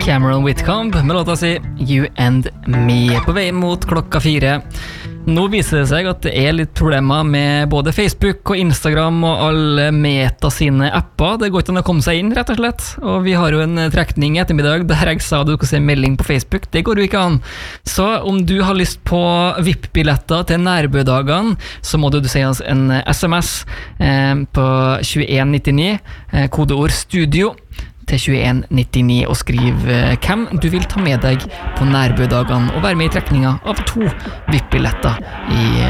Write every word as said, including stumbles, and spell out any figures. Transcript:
Cameron Whitcomb med låta si You and Me på vei mot klokka fire. Nå viser det seg at det er litt problemer med både Facebook og Instagram og alle Meta sine apper. Det går ikke an å komme seg inn, rett og slett. Og vi har jo en trekning i ettermiddag der jeg sa du kan se melding på Facebook. Det går jo ikke an. Så om du har lyst på V I P-billetter til Nærbødagene, så må du si oss en sms eh, på tjueen nittini, eh, kodeord studio til tjueen nittini og skriv eh, hvem du vil ta med deg på Nærbødagene og være med i trekninga av to V I P-billetter i